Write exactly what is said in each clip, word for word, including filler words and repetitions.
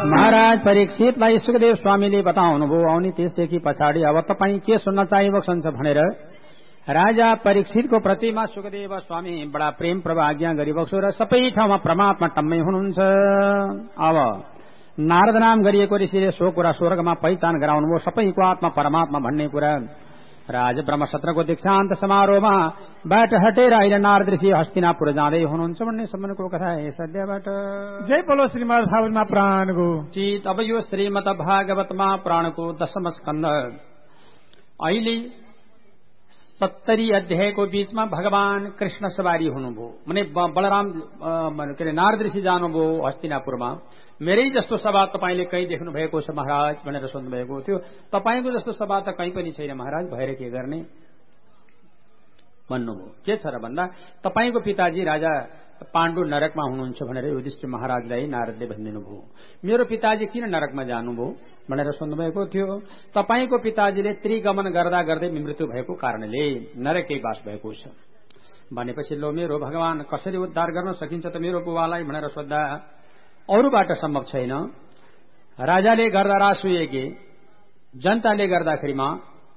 महाराज परीक्षितलाई सुखदेव स्वामीले बताउनुभयो आउने त्यसदेखि पछाडि अब तपाईँ के सुन्न चाहिबक्सन्छ भनेर राजा परीक्षितको प्रतिमा सुखदेव स्वामी बडा प्रेम प्रभा आज्ञा गरिबक्सो र सबै ठाउँमा परमात्मा टम्मै हुनुहुन्छ। अब नारद नाम गरिएको ऋषिले सो कुरा स्वर्गमा पहिचान गराउनुभयो सबैको आत्मा परमात्मा भन्ने कुरा। राज ब्रह्मसत्रको दीक्षान्त समारोहमा बाट हटेर अहिले नारद ऋषि हस्तिनापुर जाँदै हुनुहुन्छ भन्ने सम्बन्धको कथा है सद्यबाट। जय बोलो श्रीमद् भागवतमा प्राणको चित। अब यो श्रीमद् भागवतमा प्राणको दशम स्कन्ध अहिले सत्तरी अध्यायको बीचमा भगवान कृष्ण सवारी हुनुभयो माने बलराम के अरे नारद ऋषि जानुभयो हस्तिनापुरमा। मेरै जस्तो सभा तपाईले कहीँ देख्नु भएको छ महाराज भनेर सोध्नु भएको थियो। तपाईको जस्तो सभा त कहीँ पनि छैन महाराज, भएर के गर्ने भन्नुभयो। के छ र भन्दा तपाईको पिताजी राजा पाण्डु नरकमा हुनुहुन्छ भनेर युधिष्ठिर महाराजलाई नारदले भनिदिनु भयो। मेरो पिताजी किन नरकमा जानुभयो भनेर सोध्नु भएको थियो। तपाईको पिताजीले त्रिगमन गर्दा गर्दै मृत्यु भएको कारणले नरकै बास भएको छ भनेपछि लो मेरो भगवान कसरी उद्धार गर्न सकिन्छ त मेरो बुवालाई भनेर सोद्धा अरूबाट सम्भव छैन। राजाले गर्दा राष्ट्र यज्ञ, जनताले गर्दाखेरिमा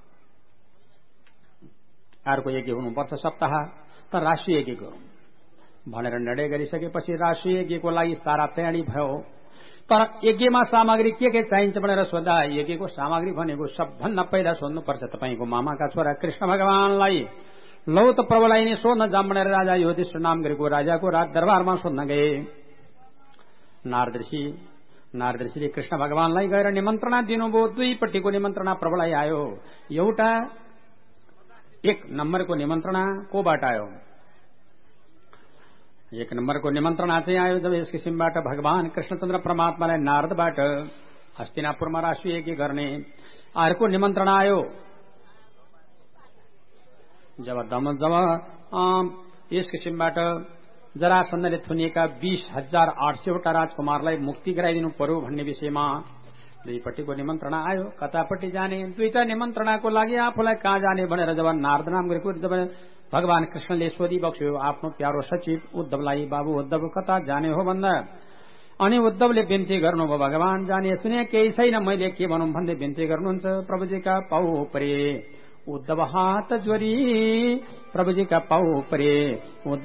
अर्को यज्ञ हुनुपर्छ सप्ताह, तर राष्ट्रिय यज्ञ गरौं भनेर निर्णय गरिसकेपछि राष्ट्रिय यज्ञको लागि सारा तयारी भयो। तर यज्ञमा सामग्री के के चाहिन्छ भनेर सोध्दा यज्ञको सामग्री भनेको सबभन्दा पहिला सोध्नुपर्छ तपाईको मामाका छोरा कृष्ण भगवानलाई। लौ त प्रभुलाई नै सोध्न जाम भनेर राजा युधिष्ठिर नाम गरेको राजाको राज दरबारमा सोध्न गए। नारद ऋषि नारद ऋषिले कृष्ण भगवानलाई गएर निमन्त्रणा दिनुभयो। दुईपट्टिको निमन्त्रणा प्रभुलाई आयो। एउटा एक नम्बरको निमन्त्रणा कोबाट आयो? एक नम्बरको निमन्त्रणा चाहिँ आयो जब यस किसिमबाट भगवान कृष्णचन्द्र परमात्मालाई नारदबाट हस्तिनापुरमा राष्ट्रिय यज्ञ गर्ने। अर्को निमन्त्रणा आयो जब दम जब यस किसिमबाट जरासन्धले थुनिएका बीस हजार आठ सयवटा राजकुमारलाई मुक्ति गराइदिनु पर्यो भन्ने विषयमा दुईपट्टिको निमन्त्रणा आयो। कतापट्टि जाने दुईटा निमन्त्रणाको लागि आफूलाई कहाँ जाने भनेर जब नारद नाम गरेको जब भगवान कृष्णले सोधिबक्स्यो आफ्नो प्यारो सचिव उद्धवलाई, बाबु उद्धव कता जाने हो भन्दा अनि उद्धवले बिन्ती गर्नुभयो भगवान जाने सुने केही छैन मैले के भनौं भन्दै बिन्ती गर्नुहुन्छ। प्रभुजीका पाउ परे उद्धव हात जोरी, प्रभुजीका पाउ परे